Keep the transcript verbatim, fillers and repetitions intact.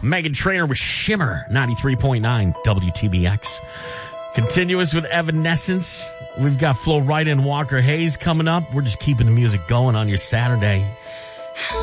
Megan Trainor with Shimmer, ninety-three point nine W T B X. Continuous with Evanescence. We've got Flo Rida and Walker Hayes coming up. We're just keeping the music going on your Saturday.